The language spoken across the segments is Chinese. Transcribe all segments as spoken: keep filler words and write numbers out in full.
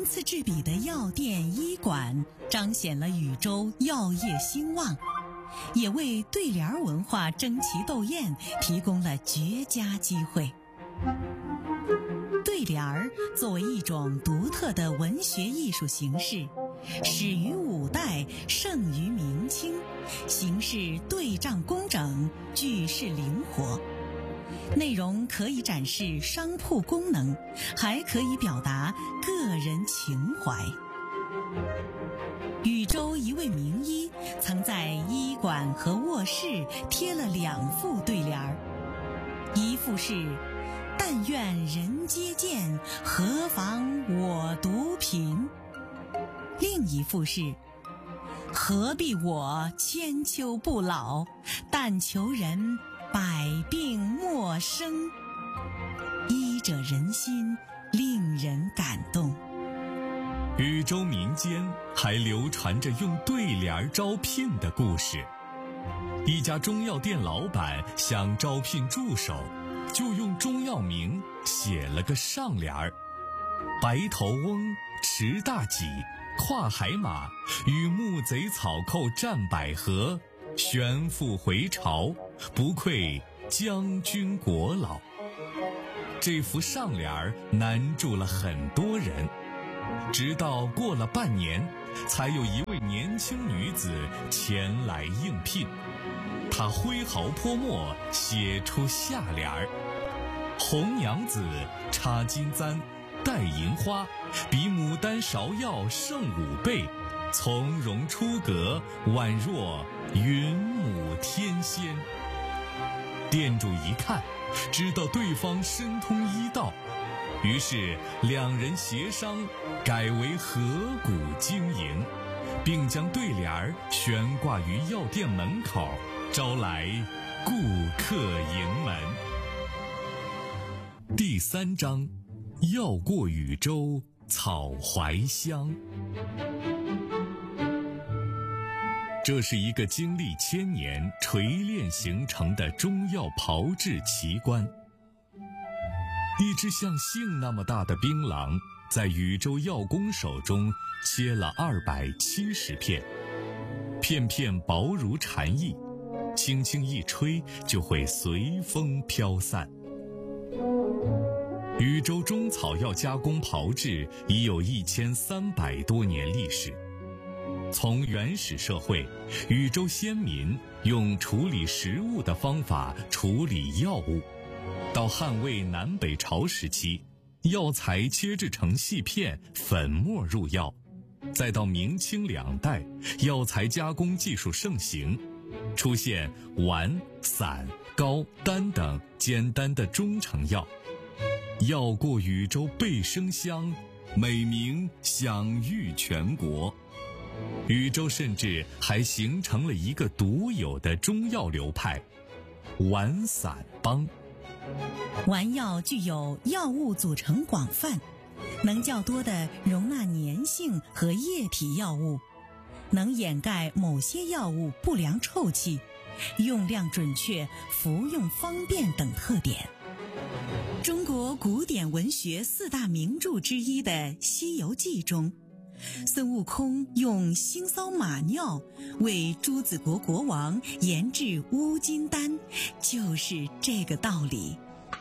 鳞次栉比的药店医馆彰显了禹州药业兴旺，也为对联文化争奇斗艳提供了绝佳机会。对联儿作为一种独特的文学艺术形式，始于五代，盛于明清，形式对仗工整，句式灵活，内容可以展示商铺功能，还可以表达个人情怀。禹州一位名医曾在医馆和卧室贴了两副对联儿，一副是但愿人皆见，何妨我独贫，另一副是何必我千秋不老，但求人百病莫生，医者仁心，令人感动。 禹州民间还流传着用对联招聘的故事。一家中药店老板想招聘助手，就用中药名写了个上联儿：白头翁，持大戟，跨海马，与木贼草寇战百合，旋复回朝，不愧将军国老。这幅上联儿难住了很多人，直到过了半年，才有一位年轻女子前来应聘。她挥毫泼墨，写出下联儿：红娘子，插金簪，戴银花，比牡丹芍药胜五倍，从容出阁，宛若云母天仙。店主一看，知道对方深通医道，于是两人协商改为合股经营，并将对联悬挂于药店门口，招来顾客盈门。第三章，药过禹州草怀香。这是一个经历千年锤炼形成的中药炮制奇观。一只像杏那么大的槟榔，在禹州药工手中切了二百七十片，片片薄如蝉翼，轻轻一吹就会随风飘散。禹州中草药加工炮制已有一千三百多年历史。从原始社会，禹州先民用处理食物的方法处理药物，到汉魏南北朝时期，药材切制成细片，粉末入药，再到明清两代，药材加工技术盛行，出现丸、散、膏、丹等简单的中成药。药过禹州倍生香，美名享誉全国。禹州甚至还形成了一个独有的中药流派——丸散帮。 丸药具有药物组成广泛，能较多地容纳粘性和液体药物，能掩盖某些药物不良臭气，用量准确，服用方便等特点。中国古典文学四大名著之一的《西游记》中，孙悟空用腥臊马尿为朱子国国王研制乌金丹，就是这个道理。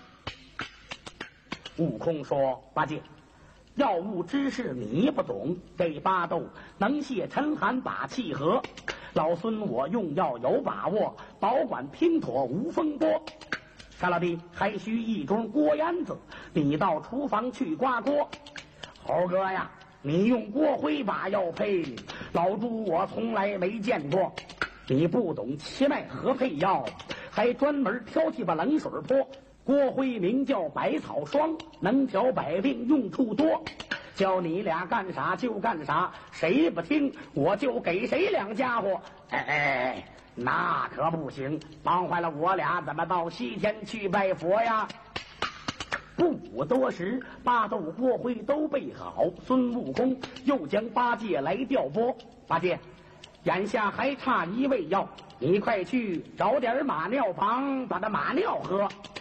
悟空说：八戒，药物知识你不懂，这巴豆能泄沉寒把气和，老孙我用药有把握，保管拼妥无风波。沙老弟，还需一盅锅烟子，你到厨房去刮锅。猴哥呀，你用锅灰把药配，老猪我从来没见过。你不懂奇脉和配药，还专门挑剔把冷水泼。锅灰名叫百草霜，能调百病，用处多。教你俩干啥就干啥，谁不听我就给谁两家伙。哎哎，那可不行，忙坏了我俩怎么到西天去拜佛呀？不多时，八豆锅灰都备好，孙悟空又将八戒来调拨。八戒，眼下还差一味药，你快去找点马尿旁，把那马尿喝。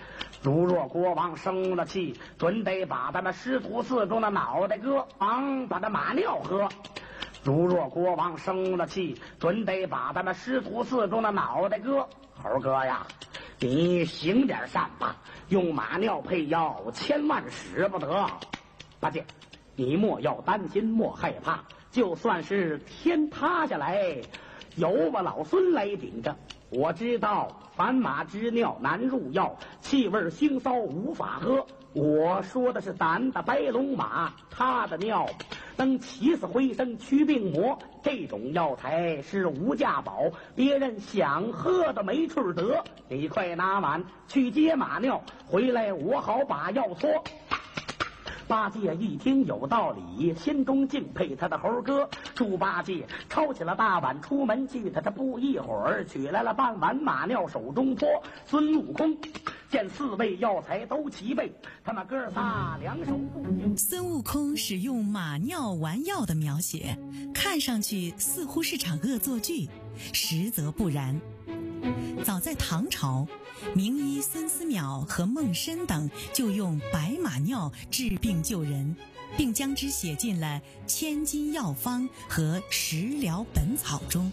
如若国王生了气，准得把咱们师徒四中的脑袋割，昂，把这马尿喝。如若国王生了气，准得把咱们师徒四中的脑袋割。猴哥呀，你行点善吧，用马尿配药，千万使不得。八戒，你莫要担心，莫害怕，就算是天塌下来，由我老孙来顶着。我知道凡马之尿难入药，气味腥骚无法喝。我说的是咱的白龙马，它的尿能起死回生驱病魔，这种药材是无价宝，别人想喝的没处得。你快拿碗去接马尿回来，我好把药搓。八戒一听有道理，心中敬佩他的猴哥。猪八戒抄起了大碗出门去，他这不一会儿取来了半碗马尿手中泼。孙悟空见四味药材都齐备，他们哥仨两手共敬。 孙悟空使用马尿丸药的描写，看上去似乎是场恶作剧，实则不然。早在唐朝，名医孙思邈和孟申等就用白马尿治病救人，并将之写进了《千金药方》和《食疗本草》中。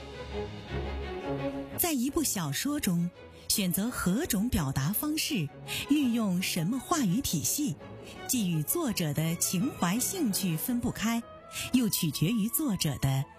在一部小说中，选择何种表达方式，运用什么话语体系，既与作者的情怀兴趣分不开，又取决于作者的